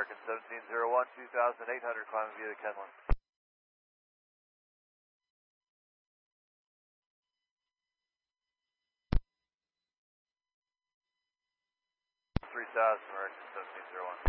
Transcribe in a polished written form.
American 1701, 2800, climbing via the Kenland. 3000, American 1701.